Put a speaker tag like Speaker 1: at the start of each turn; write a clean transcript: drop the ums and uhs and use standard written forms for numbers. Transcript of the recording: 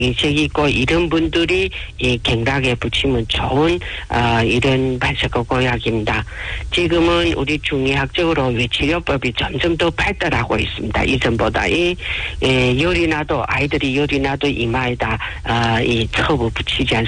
Speaker 1: 인색이 있고 이런 분들이 이 경락에 붙이면 좋은 이런 발색과 고약입니다. 지금은 우리 중의학적으로 치료법이 점점 더 발달하고 있습니다. 이전보다 열이 나도 아이들이 열이 나도 이마에다 이 첩을 붙이지 않습니까?